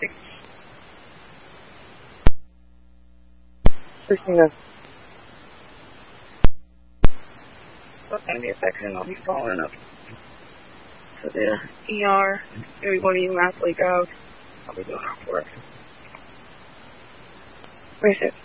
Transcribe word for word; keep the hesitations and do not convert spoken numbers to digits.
Christina. It's going to be a second. I'll be following up to the E R. Maybe one of you last week out. I'll be doing our work. Where is it?